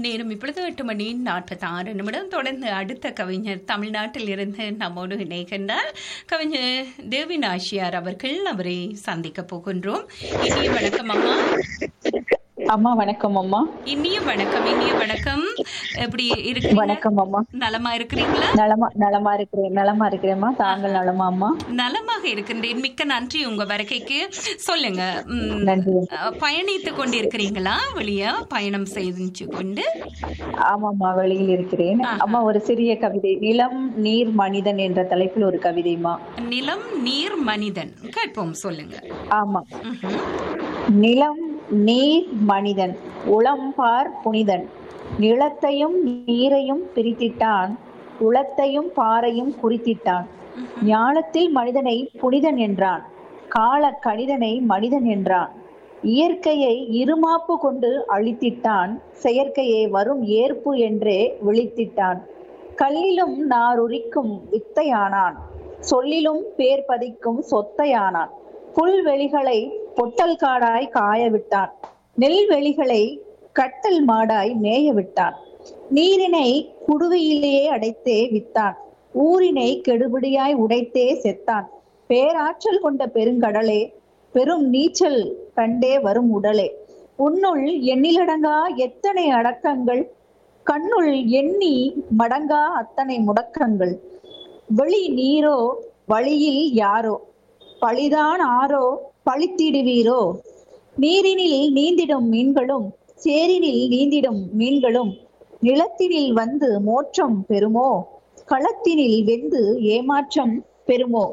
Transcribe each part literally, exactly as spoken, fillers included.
நேரம் இப்பொழுது எட்டு மணி நாற்பத்தி ஆறு நிமிடம். தொடர்ந்து அடுத்த கவிஞர் தமிழ்நாட்டில் இருந்து நம்மோடு இணைகின்றார். கவிஞர் தேவி நாச்சியார் அவர்கள். அவரை சந்திக்க போகின்றோம். இனிய வணக்கம் அம்மா. அம்மா வணக்கம் அம்மா. இனிய வணக்கம். இனிய வணக்கம். எப்படி இருக்கீங்க? வணக்கம் அம்மா. நலமா இருக்கிறீங்களா? நலமா நலமா இருக்கிறேன். நலமா இருக்கிறேம்மா. தாங்கள் நலமா அம்மா? நலமாக இருக்கின்றேன். மிக்க நன்றி உங்க வருகைக்கு. சொல்லுங்க, நன்றி. பயணித்து கொண்டிருக்கிறீங்களா? வெளியே பயணம் செய்து கொண்டு? ஆமாம்மா, வெளியில் இருக்கிறேன் அம்மா. ஒரு சிறிய கவிதை, நிலம் நீர் மனிதன் என்ற தலைப்பில் ஒரு கவிதைமா. நிலம் நீர் மனிதன் கேட்போம், சொல்லுங்க. ஆமா. நிலம் நீர் மனிதன், உளம்பார் புனிதன், நிலத்தையும் நீரையும் பிரித்திட்டான், உளத்தையும் பாறையும் குறித்திட்டான். ஞானத்தில் மனிதனை புனிதன் என்றான், கால கணிதனை மனிதன் என்றான். இயற்கையை இருமாப்பு கொண்டு அழித்திட்டான், செயற்கையை வரும் ஏற்பு என்றே விழித்திட்டான். கல்லிலும் நாருரிக்கும் வித்தையானான், சொல்லிலும் பேர் பதிக்கும் சொத்தையானான். புல்வெளிகளை பொட்டல் காடாய் காய விட்டான், நெல்வெளிகளை கட்டல் மாடாய் மேய விட்டான். நீரினை குடுவையிலேயே அடைத்தே வித்தான், ஊரினை கெடுபிடியாய் உடைத்தே செத்தான். பேராற்றல் கொண்ட பெருங்கடலே, பெரும் நீச்சல் கண்டே வரும் உடலே, உன்னுள் எண்ணிலடங்கா எத்தனை அடக்கங்கள், கண்ணுள் எண்ணி மடங்கா அத்தனை முடக்கங்கள். வெளி நீரோ வழியில் யாரோ, பழிதான் ஆரோ பழித்திடுவீரோ. நீரினில் நீந்திடும் மீன்களும் சேரினில் நீந்திடும் மீன்களும் நிலத்தினில் வந்து மோட்சம் பெறுமோ, களத்தினில் வெந்து ஏமாற்றம் பெறுமோ.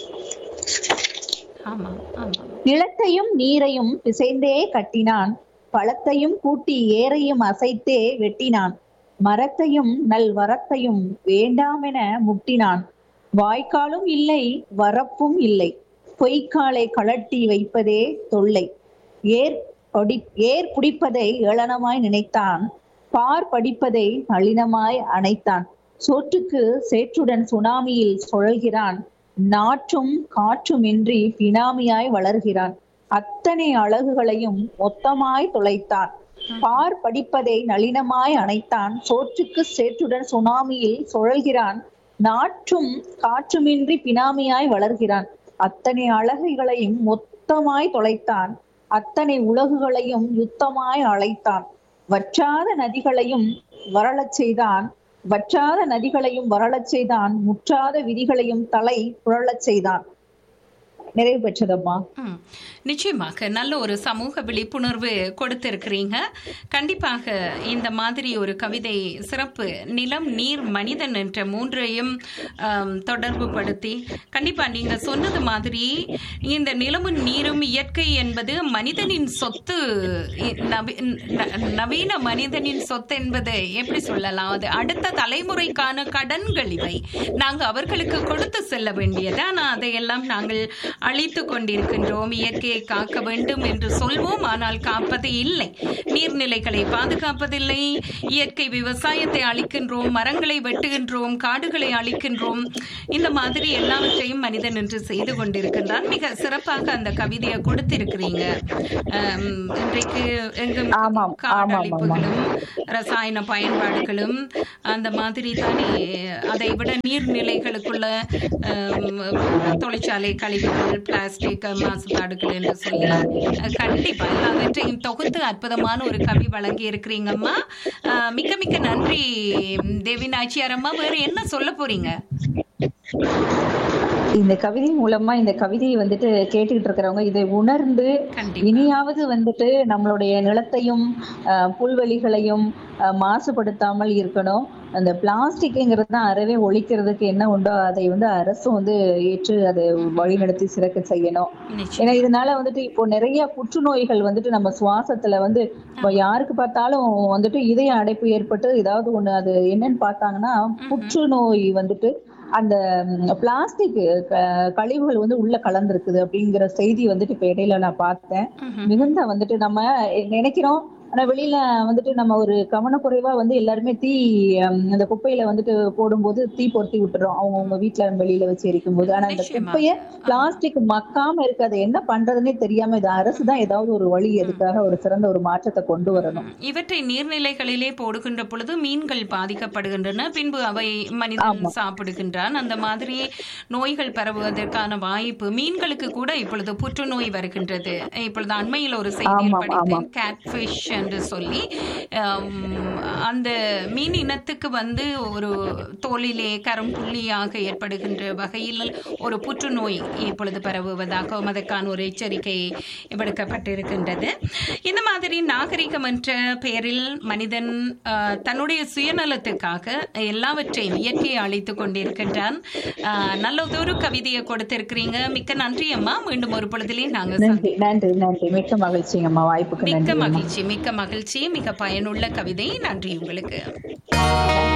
நிலத்தையும் நீரையும் பிசைந்தே கட்டினான், பழத்தையும் கூட்டி ஏரையும் அசைத்தே வெட்டினான். மரத்தையும் நல் வரத்தையும் வேண்டாமென முட்டினான், வாய்க்காலும் இல்லை வரப்பும் இல்லை, பொய்க்காலை கலட்டி வைப்பதே தொல்லை. ஏர் படி ஏர் பிடிப்பதை ஏளனமாய் நினைத்தான், பார் படிப்பதை நளினமாய் அணைத்தான். சோற்றுக்கு சேற்றுடன் சுனாமியில் சுழல்கிறான், நாற்றும் காற்றுமின்றி பினாமியாய் வளர்கிறான். அத்தனை அழகுகளையும் மொத்தமாய் தொலைத்தான், பார் படிப்பதை நளினமாய் அணைத்தான். சோற்றுக்கு சேற்றுடன் சுனாமியில் சுழல்கிறான், நாற்றும் காற்றுமின்றி பினாமியாய் வளர்கிறான். அத்தனை அழகுகளையும் மொத்தமாய் தொலைத்தான், அத்தனை உலகுகளையும் யுத்தமாய் அழைத்தான். வற்றாத நதிகளையும் வரலச் செய்தான், வற்றாத நதிகளையும் வரலச் செய்தான். முற்றாத விதிகளையும் தலை புரளச் செய்தான். நிறைவு பெற்றதம்மா. நிச்சயமாக நல்ல ஒரு சமூக விழிப்புணர்வு கொடுத்திருக்கிறீங்க. கண்டிப்பாக இந்த மாதிரி ஒரு கவிதை சிறப்பு. நிலம் நீர் மனிதன் என்ற மூன்றையும் தொடர்பு படுத்தி கண்டிப்பா நீங்க சொன்னது மாதிரி இந்த நிலமும் நீரும் இயற்கை என்பது மனிதனின் சொத்து, நவீன மனிதனின் சொத்து என்பது எப்படி சொல்லலாம், அது அடுத்த தலைமுறைக்கான கடன்கள். இவை நாங்கள் அவர்களுக்கு கொடுத்து செல்ல வேண்டியது. ஆனால் அதையெல்லாம் நாங்கள் அழித்து கொண்டிருக்கின்றோம். இயற்கையை காக்க வேண்டும் என்று சொல்வோம், ஆனால் காப்பது இல்லை. நீர்நிலைகளை பாதுகாப்பதில்லை, இயற்கை விவசாயத்தை அழிக்கின்றோம், மரங்களை வெட்டுகின்றோம், காடுகளை அழிக்கின்றோம். இந்த மாதிரி எல்லாவற்றையும் மனிதன் என்று செய்து கொண்டிருக்கின்றான். மிக சிறப்பாக அந்த கவிதையை கொடுத்திருக்கிறீங்க. இன்றைக்கு எங்கும் காடு அழிப்புகளும் ரசாயன பயன்பாடுகளும் அந்த மாதிரி தானே. அதை விட நீர்நிலைகளுக்குள்ள தொழிற்சாலை கழிவுகள், பிளாஸ்டிக் மாசுபாடுகள் என்று சொல்லி கண்டிப்பா எல்லாவற்றையும் தொகுத்து அற்புதமான ஒரு கவி வழங்கி இருக்கிறீங்கம்மா. மிக்க மிக்க நன்றி தேவி நாச்சியார் அம்மா. வேற என்ன சொல்ல போறீங்க? இந்த கவிதை மூலமா இந்த கவிதையை வந்துட்டு கேட்டுக்கிட்டு இருக்கிறவங்க இதை உணர்ந்து இனியாவது வந்துட்டு நம்மளுடைய நிலத்தையும் புல்வெளிகளையும் மாசுபடுத்தாமல் இருக்கணும். அந்த பிளாஸ்டிக்ங்கிறது தான் அறவே ஒழிக்கிறதுக்கு என்ன உண்டோ அதை வந்து அரசும் வந்து ஏற்று அதை வழிநடத்தி சிறக்க செய்யணும். ஏன்னா இதனால வந்துட்டு இப்போ நிறைய புற்றுநோய்கள் வந்துட்டு நம்ம சுவாசத்துல வந்து யாருக்கு பார்த்தாலும் வந்துட்டு இதய அடைப்பு ஏற்பட்டு ஏதாவது ஒண்ணு அது என்னன்னு பார்த்தாங்கன்னா புற்றுநோய் வந்துட்டு அந்த பிளாஸ்டிக் கழிவுகள் வந்து உள்ள கலந்துருக்குது அப்படிங்கிற செய்தி வந்துட்டு இப்ப இடையில நான் பார்த்தேன். மிகுந்த வந்துட்டு நம்ம நினைக்கிறோம் ஆனா வெளியில வந்துட்டு நம்ம ஒரு கவனக்குறைவா வந்து எல்லாருமே தீ ஹம், அந்த குப்பையில வந்துட்டு போடும்போது தீ பொருத்தி விட்டுறோம் அவங்கவுங்க வீட்டுல வெளியில வச்சு எரிக்கும் போது. ஆனா இந்த நிச்சயமாக. குப்பைய ஆமா. பிளாஸ்டிக் மக்காம இருக்கு, அதை என்ன பண்றதுன்னே தெரியாம இது அரசு தான் ஏதாவது ஒரு வழி எதுக்காக ஒரு சிறந்த ஒரு மாற்றத்தை கொண்டு வரணும். ம். இவற்றை நீர்நிலைகளிலே போடுகின்ற பொழுது மீன்கள் பாதிக்கப்படுகின்றன, பின்பு அவை மனிதன் ஆமா சாப்பிடுகின்றான். அந்த மாதிரி நோய்கள் பரவுவதற்கான வாய்ப்பு. மீன்களுக்கு கூட இப்பொழுது புற்றுநோய் வருகின்றது. இப்பொழுது அண்மையில் ஒரு செய்தியில் ஆமா ஆமா படித்தேன், கேட்ஃபிஷ் என்று சொல்லி ஆம், அந்த மீன் இனத்துக்கு வந்து ஒரு தோலிலே கரும்புள்ளியாக ஏற்படுகின்ற வகையில் ஒரு புற்றுநோய் இப்பொழுது பரவுவதாகவும் அதற்கான ஒரு எச்சரிக்கை விடுக்கப்பட்டிருக்கின்றது. இந்த மாதிரி நாகரிகம் என்ற பெயரில் மனிதன் ஆஹ், தன்னுடைய சுயநலத்துக்காக எல்லாவற்றையும் இயற்கையை அழித்துக் கொண்டிருக்கின்றான். ஆஹ், நல்லதொரு கவிதையை கொடுத்திருக்கிறீங்க, மிக்க நன்றி அம்மா. மீண்டும் ஒரு பொழுதிலே நாங்க நன்றி சந்திப்போம். நன்றி நன்றி மிக்க மகிழ்ச்சிங்கம்மா, வாய்ப்புக்கு மிக்க நன்றி அம்மா. மகிழ்ச்சி, மிக்க மகிழ்ச்சி, மிக பயனுள்ள கவிதை. நன்றி உங்களுக்கு.